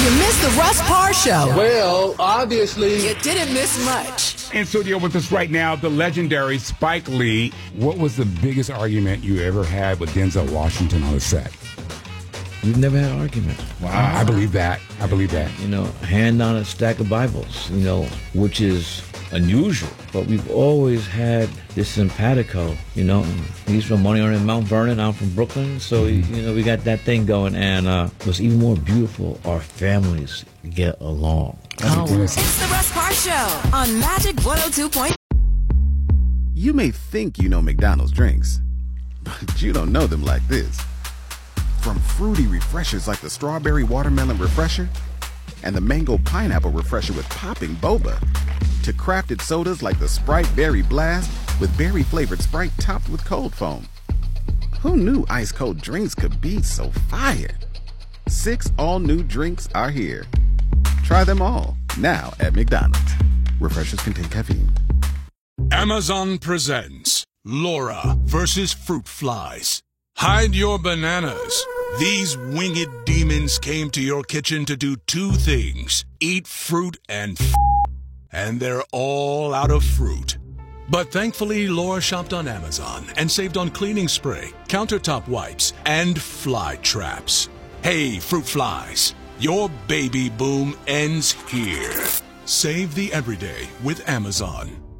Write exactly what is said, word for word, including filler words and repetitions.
You missed the Russ Parr Show. Well, obviously. You didn't miss much. In studio with us right now, the legendary Spike Lee. What was the biggest argument you ever had with Denzel Washington on the set? We've never had an argument. Wow, I believe that. I believe that. You know, hand on a stack of Bibles, you know, which is unusual. But we've always had this simpatico, you know. He's from Money on Mount Vernon, I'm from Brooklyn. So, mm-hmm. you know, we got that thing going. And uh, what's even more beautiful, our families get along. Oh. It's the Russ Parr Show on Magic one oh two point five. You may think you know McDonald's drinks, but you don't know them like this. From fruity refreshers like the Strawberry Watermelon Refresher and the Mango Pineapple Refresher with popping boba, to crafted sodas like the Sprite Berry Blast with berry-flavored Sprite topped with cold foam. Who knew ice-cold drinks could be so fire? Six all-new drinks are here. Try them all, now at McDonald's. Refreshers contain caffeine. Amazon presents Laura versus Fruit Flies. Hide your bananas. These winged demons came to your kitchen to do two things: eat fruit and f***. And they're all out of fruit. But thankfully, Laura shopped on Amazon and saved on cleaning spray, countertop wipes, and fly traps. Hey, fruit flies, your baby boom ends here. Save the everyday with Amazon.